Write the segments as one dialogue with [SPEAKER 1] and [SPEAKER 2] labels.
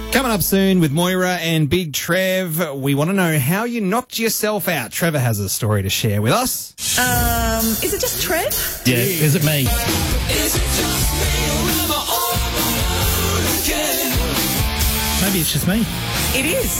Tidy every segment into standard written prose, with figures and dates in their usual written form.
[SPEAKER 1] Coming up soon with Moira and Big Trev, we want to know how you knocked yourself out. Trevor has a story to share with us.
[SPEAKER 2] Is it just Trev?
[SPEAKER 3] Yeah, is it me? Maybe it's just me.
[SPEAKER 2] It is.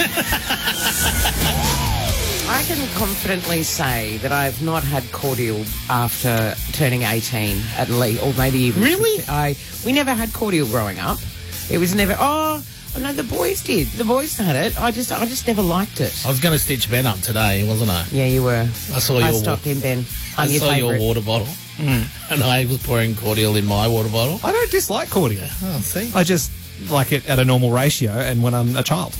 [SPEAKER 2] I can confidently say that I've not had cordial after turning 18 at least, or maybe even...
[SPEAKER 3] Really?
[SPEAKER 2] We never had cordial growing up. It was never... Oh, no, the boys did. The boys had it. I just never liked it.
[SPEAKER 3] I was going to stitch Ben up today, wasn't I?
[SPEAKER 2] Yeah, you were.
[SPEAKER 3] I saw your...
[SPEAKER 2] I stopped in, Ben.
[SPEAKER 3] I saw your water bottle. And I was pouring cordial in my water bottle.
[SPEAKER 1] I don't dislike cordial.
[SPEAKER 3] Oh, see?
[SPEAKER 1] I just like it at a normal ratio and when I'm a child.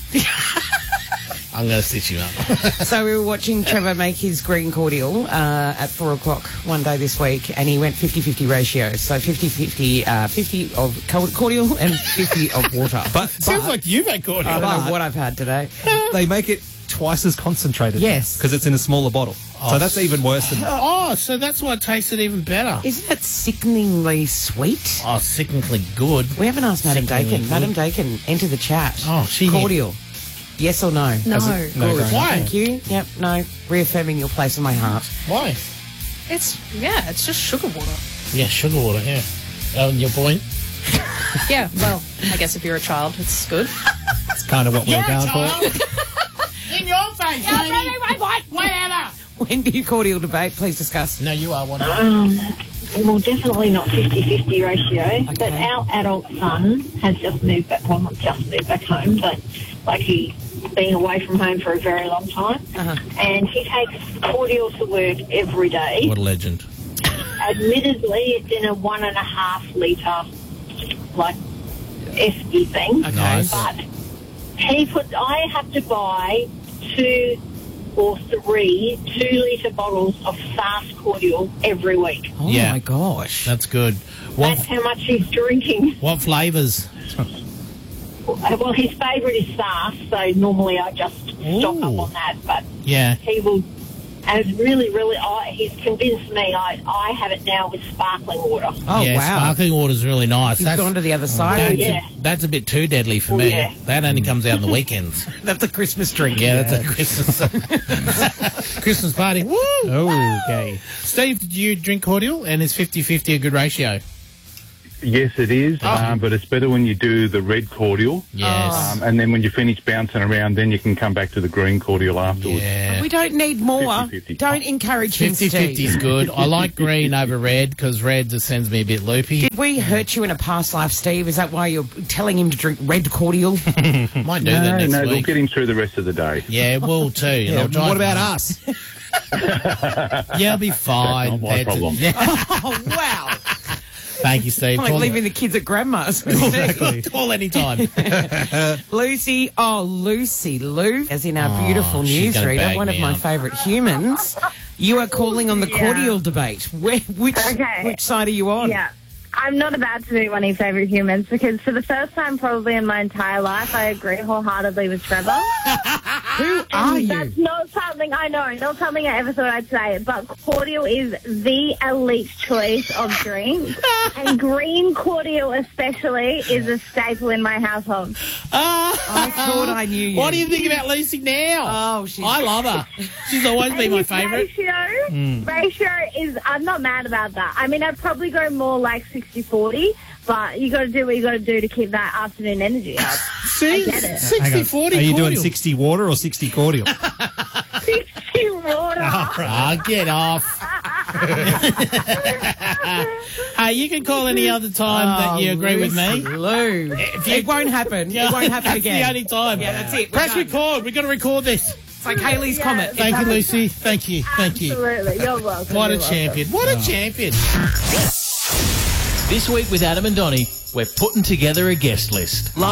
[SPEAKER 3] I'm going to stitch you up.
[SPEAKER 2] So we were watching Trevor make his green cordial at 4 o'clock one day this week, and he went 50-50 ratio. So 50-50, 50 of cordial and 50 of water.
[SPEAKER 3] Sounds like you make cordial.
[SPEAKER 2] I don't know what I've had today.
[SPEAKER 1] They make it twice as concentrated.
[SPEAKER 2] Yes.
[SPEAKER 1] Because it's in a smaller bottle. So that's even worse than that.
[SPEAKER 3] Oh, so that's why it tasted even better.
[SPEAKER 2] Isn't it sickeningly sweet?
[SPEAKER 3] Oh, sickeningly good.
[SPEAKER 2] We haven't asked Madam
[SPEAKER 3] Sickeningly
[SPEAKER 2] Dakin.
[SPEAKER 3] good.
[SPEAKER 2] Madam Dakin, enter the chat.
[SPEAKER 3] Oh, she
[SPEAKER 2] cordial. Yes or no?
[SPEAKER 4] No.
[SPEAKER 1] No,
[SPEAKER 2] Good.
[SPEAKER 3] Why?
[SPEAKER 2] Thank you. Yep, no. Reaffirming your place in my heart.
[SPEAKER 3] Why?
[SPEAKER 4] It's just sugar water.
[SPEAKER 3] Yeah, sugar water, yeah. Your point?
[SPEAKER 4] Yeah, well, I guess if you're a child, it's good.
[SPEAKER 1] It's kind of what we're going for.
[SPEAKER 3] In your face, whatever.
[SPEAKER 2] Wendy cordial debate, please discuss.
[SPEAKER 3] No, you are one.
[SPEAKER 5] Well, definitely not 50-50 ratio, but our adult son has just moved back, well, not just moved back home, but like he's been away from home for a very long time, and he takes cordial to work every day.
[SPEAKER 3] What a legend.
[SPEAKER 5] Admittedly, it's in a 1.5 litre, like, esky thing,
[SPEAKER 2] Okay.
[SPEAKER 3] Nice.
[SPEAKER 5] but I have to buy 2 or 3 2-litre bottles of fast cordial every week.
[SPEAKER 2] Oh,
[SPEAKER 3] Yeah.
[SPEAKER 2] my gosh.
[SPEAKER 3] That's good.
[SPEAKER 5] That's how much he's drinking.
[SPEAKER 3] What flavours?
[SPEAKER 5] Well, his favourite is Sass, so normally I just stock up on that, but
[SPEAKER 3] Yeah.
[SPEAKER 5] he will, and it's really, really, he's convinced me I have it now with sparkling water.
[SPEAKER 2] Oh,
[SPEAKER 3] Yeah,
[SPEAKER 2] wow.
[SPEAKER 3] sparkling water's really nice.
[SPEAKER 2] You've gone to the other side.
[SPEAKER 3] That's,
[SPEAKER 5] yeah.
[SPEAKER 3] that's a bit too deadly for me.
[SPEAKER 5] yeah.
[SPEAKER 3] That only comes out on the weekends.
[SPEAKER 2] That's a Christmas drink.
[SPEAKER 3] Yeah, that's a Christmas Christmas party. Woo!
[SPEAKER 1] Oh, okay.
[SPEAKER 3] Steve, did you drink cordial? And is 50-50 a good ratio?
[SPEAKER 6] Yes, it is, but it's better when you do the red cordial.
[SPEAKER 3] Yes.
[SPEAKER 6] And then when you finish bouncing around, then you can come back to the green cordial afterwards.
[SPEAKER 3] Yeah.
[SPEAKER 2] We don't need more.
[SPEAKER 6] 50-50.
[SPEAKER 2] Don't encourage him,
[SPEAKER 3] 50-50 is
[SPEAKER 2] Steve.
[SPEAKER 3] good. I like green over red because red just sends me a bit loopy.
[SPEAKER 2] Did we hurt you in a past life, Steve? Is that why you're telling him to drink red cordial?
[SPEAKER 3] Might do that next
[SPEAKER 6] we'll
[SPEAKER 3] week.
[SPEAKER 6] get him through the rest of the day.
[SPEAKER 3] Yeah, we'll too.
[SPEAKER 1] Yeah,
[SPEAKER 3] I'll drive
[SPEAKER 1] what about
[SPEAKER 3] home.
[SPEAKER 1] us?
[SPEAKER 3] Yeah, I'll be fine.
[SPEAKER 6] That's not my problem.
[SPEAKER 3] Yeah.
[SPEAKER 2] Oh, wow.
[SPEAKER 3] Thank you, Steve.
[SPEAKER 2] Like leaving the kids at grandma's.
[SPEAKER 3] Call anytime.
[SPEAKER 2] Lucy, Lucy Lou, as in our beautiful
[SPEAKER 3] she's gonna
[SPEAKER 2] newsreader,
[SPEAKER 3] bag
[SPEAKER 2] one of
[SPEAKER 3] me
[SPEAKER 2] my
[SPEAKER 3] out.
[SPEAKER 2] favourite humans. You are calling on the cordial debate. Which side are you on?
[SPEAKER 7] Yeah. I'm not about to be one of your favourite humans because for the first time probably in my entire life, I agree wholeheartedly with Trevor.
[SPEAKER 2] Who are you?
[SPEAKER 7] That's not something I know, not something I ever thought I'd say, but cordial is the elite choice of drink. And green cordial especially is a staple in my household.
[SPEAKER 2] I thought I knew you.
[SPEAKER 3] What do you think about Lucy now?
[SPEAKER 2] Oh, she's...
[SPEAKER 3] I love her. She's always been my
[SPEAKER 7] His
[SPEAKER 3] favourite.
[SPEAKER 7] ratio is, I'm not mad about that. I mean, I'd probably go more like 60-40, but you got to do what you got to do to keep that afternoon energy up.
[SPEAKER 3] See?
[SPEAKER 7] I get it.
[SPEAKER 3] 60-40
[SPEAKER 1] Are you doing
[SPEAKER 3] cordial.
[SPEAKER 1] 60 water or 60 cordial?
[SPEAKER 7] 60 water.
[SPEAKER 3] Ah, get off. Hey, you can call any other time that you agree with me.
[SPEAKER 2] Lou. It won't happen. It won't happen
[SPEAKER 3] That's
[SPEAKER 2] again.
[SPEAKER 3] the only time.
[SPEAKER 2] Yeah, that's it. We're
[SPEAKER 3] Press
[SPEAKER 2] done.
[SPEAKER 3] record. We've got to record this.
[SPEAKER 2] It's like Haley's Comet. It
[SPEAKER 3] Thank you,
[SPEAKER 2] happens.
[SPEAKER 3] Lucy. Thank you. Thank you.
[SPEAKER 7] Absolutely. You're welcome.
[SPEAKER 3] What a
[SPEAKER 7] You're welcome.
[SPEAKER 3] champion. What a champion.
[SPEAKER 8] This week with Adam and Donnie, we're putting together a guest list.